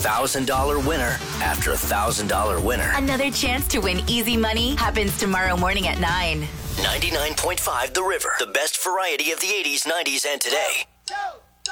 $1,000 winner after $1,000 winner. Another chance to win easy money happens tomorrow morning at 9. 99.5 The River. The best variety of the 80s, 90s, and today.